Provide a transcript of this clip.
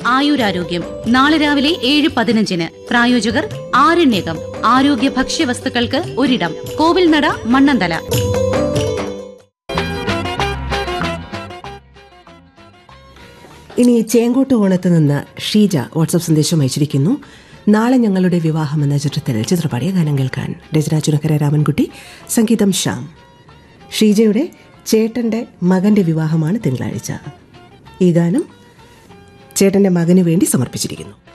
ആയുരാരോഗ്യം നാളെ രാവിലെ 7:15. പ്രായോജകർ ആരണ്യകം. ആരോഗ്യ ഭക്ഷ്യവസ്തുക്കൾക്ക് ഒരിടം. കോവിൽനട, മണ്ണന്തല. ഇനി ചേങ്കോട്ട് ഓണത്ത് നിന്ന് ഷീജ വാട്സ്ആപ്പ് സന്ദേശം അയച്ചിരിക്കുന്നു. നാളെ ഞങ്ങളുടെ വിവാഹം എന്ന ചിത്രത്തിൽ ചിത്രപാടിയ ഗാനം കേൾക്കാൻ. രചന ചുനക്കര രാമൻകുട്ടി, സംഗീതം ശ്യാം. ഷീജയുടെ ചേട്ടന്റെ മകന്റെ വിവാഹമാണ് തിങ്കളാഴ്ച. ഈ ഗാനം ചേട്ടന്റെ മകന് വേണ്ടി സമർപ്പിച്ചിരിക്കുന്നു.